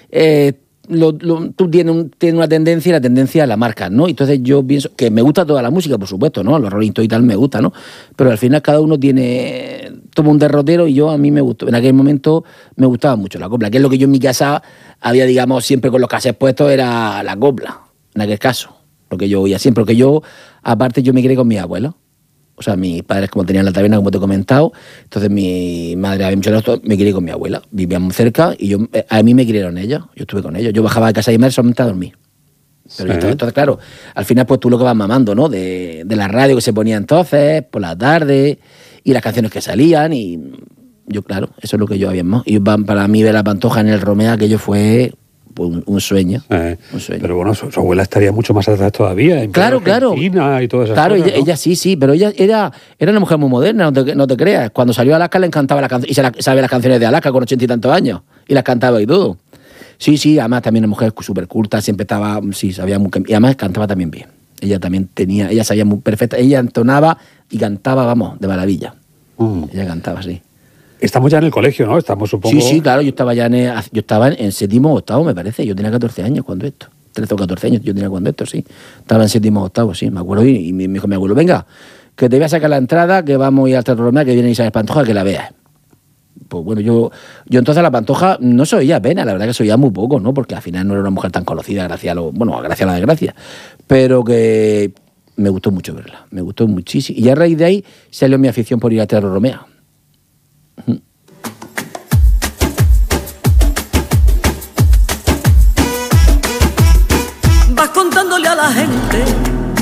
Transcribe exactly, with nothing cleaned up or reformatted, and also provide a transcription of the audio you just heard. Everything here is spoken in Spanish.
eh, lo, lo, tú tienes, un, tienes una tendencia y la tendencia la marcas, ¿no? Entonces yo pienso que me gusta toda la música, por supuesto, ¿no? Los Rolling Stones y tal me gusta, ¿no? Pero al final cada uno tiene... toma un derrotero y yo a mí me gustó. En aquel momento me gustaba mucho la copla, que es lo que yo en mi casa había, digamos, siempre con los cassettes puestos, era la copla, en aquel caso. Lo que yo oía siempre, porque yo, aparte, yo me crié con mis abuelos. O sea, mis padres, como tenían la taberna, como te he comentado, entonces mi madre había mucho esto, me crié con mi abuela. Vivíamos cerca y yo, a mí me criaron ellos, yo estuve con ellos. Yo bajaba de casa de mi madre solamente a dormir. Pero sí. estaba, entonces, claro, al final, pues tú lo que vas mamando, ¿no? De, de la radio que se ponía entonces, por la tarde, y las canciones que salían, y yo, claro, eso es lo que yo había más. Y para mí ver la Pantoja en el Romea, aquello fue... Un, un, sueño, eh, un sueño. Pero bueno, su, su abuela estaría mucho más atrás todavía. En claro, claro. Argentina y todas esas claro, cosas, ella, ¿no? ella sí, sí, pero ella era, era una mujer muy moderna, no te, no te creas. Cuando salió a Alaska le encantaba la canción, y se la, sabía las canciones de Alaska con ochenta y tantos años, y las cantaba y todo. Sí, sí, además también una mujer súper culta, siempre estaba, sí, sabía muy, y además cantaba también bien. Ella también tenía, ella sabía muy perfecta, ella entonaba y cantaba, vamos, de maravilla. Mm. Ella cantaba, sí. Estamos ya en el colegio, ¿no? Estamos, supongo... Sí, sí, claro, yo estaba ya en, el, yo estaba en, en séptimo o octavo, me parece. Yo tenía catorce años cuando esto. trece o catorce años yo tenía cuando esto, sí. Estaba en séptimo o octavo, sí, me acuerdo. Y, y me dijo mi abuelo, venga, que te voy a sacar la entrada, que vamos a ir al Teatro Romea, que viene Isabel Pantoja, que la veas. Pues bueno, yo, yo entonces a la Pantoja no se oía apenas, la verdad que se oía muy poco, ¿no? Porque al final no era una mujer tan conocida, gracias a lo... Bueno, gracias a la desgracia. Pero que me gustó mucho verla, me gustó muchísimo. Y a raíz de ahí salió mi afición por ir al Teatro Romea. Vas contándole a la gente